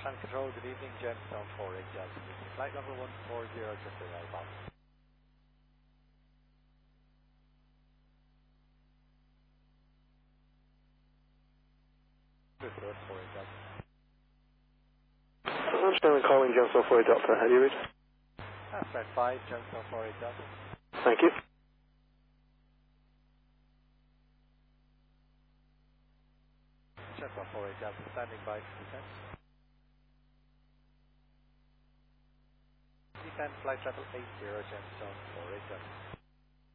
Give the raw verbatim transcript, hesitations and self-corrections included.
And control, good evening, Gemstone four eight Delta. Flight level one four zero, just arrived on. Good, good, four eight Delta. I'm Stanley calling Gemstone four eight Delta. How do you read? That's right, five, Gemstone four eight Delta. Thank you. Gemstone four eight Delta, standing by for descent. Descent, flight level eight zero, Gemstone four eight Delta.